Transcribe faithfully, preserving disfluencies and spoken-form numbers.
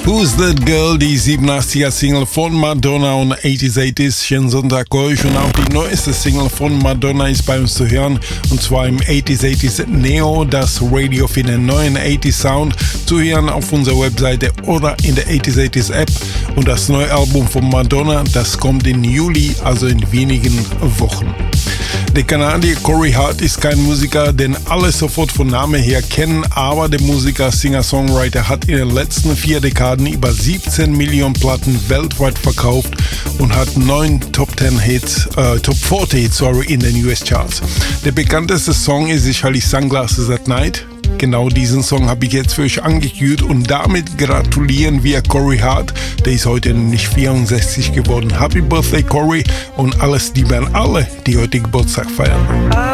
Who's That Girl, die siebenundachtziger-Single von Madonna und achtziger achtziger. Schönen Sonntag euch. Und auch die neueste Single von Madonna ist bei uns zu hören. Und zwar im achtziger achtziger Neo, das Radio für den neuen achtziger Sound. Zu hören auf unserer Webseite oder in der achtziger achtziger App. Und das neue Album von Madonna, das kommt im Juli, also in wenigen Wochen. Der Kanadier Corey Hart ist kein Musiker, den alle sofort von Namen her kennen, aber der Musiker, Singer-Songwriter hat in den letzten vier Dekaden über siebzehn Millionen Platten weltweit verkauft und hat neun Top zehn Hits, äh, Top vierzig Hits, sorry, in den U S-Charts. Der bekannteste Song ist sicherlich Sunglasses at Night. Genau diesen Song habe ich jetzt für euch angekündigt und damit gratulieren wir Corey Hart. Der ist heute nämlich vierundsechzig geworden. Happy Birthday, Corey, und alles Liebe an alle, die heute Geburtstag feiern.